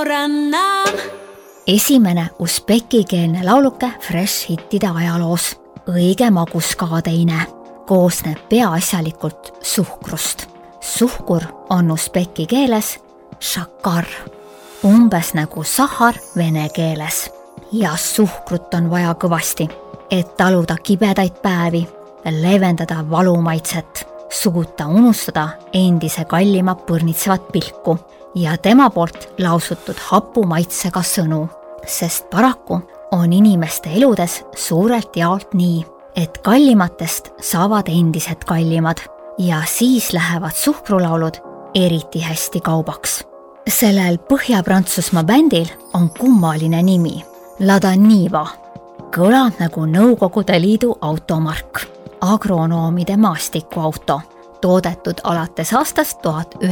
ranna. Esimene usbekikeelne lauluke Fresh hittide ajaloos. Õige magus ka teine. Koosneb peaasjalikult suhkrust. Suhkur on usbeki keeles šakar, umbes nagu sahar vene keeles. Ja suhkrut on vaja kõvasti, et taluda kibedaid päevi, leevendada valumaitset, suguta unustada endise kallima põrnitsevat pilku ja tema poolt lausutud hapumaitsega sõnu, sest paraku on inimeste eludes suurelt jaolt nii, et kallimatest saavad endised kallimad ja siis lähevad suhkrulaulud eriti hästi kaubaks. Sellel Põhja-Prantsusmaa bändil on kummaline nimi, Ladaniva. Kõlab nagu Nõukogude Liidu automark, agronoomide maastikuauto, toodetud alates aastast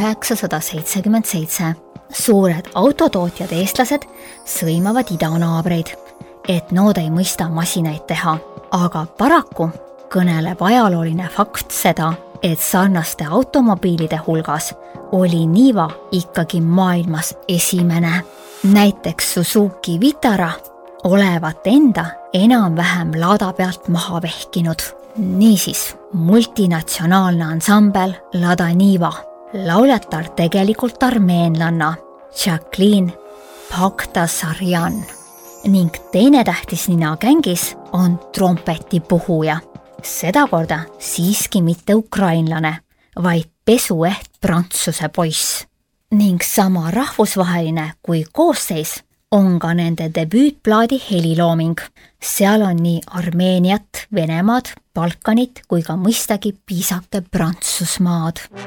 1977. Suured autotootjad eestlased sõimavad idanaabreid, et nood ei mõista masinaid teha, aga paraku kõneleb ajalooline fakt seda, et sarnaste automobiilide hulgas oli Niva ikkagi maailmas esimene. Näiteks Suzuki Vitara olevat enda enam-vähem laada pealt maha vehkinud. Niisiis, multinatsionaalne ansambel Ladaniva, lauljatar tegelikult armeenlanna Jacqueline Pakhtasaryan ning teine tähtis nina gängis on trompetipuhuja. Sedakorda siiski mitte ukrainlane, vaid pesueht prantsuse poiss. Ning sama rahvusvaheline kui koosseis on ka nende debüütplaadi helilooming. Seal on nii Armeeniat, Venemaad, Balkanit kui ka mõistagi piisake Prantsusmaad.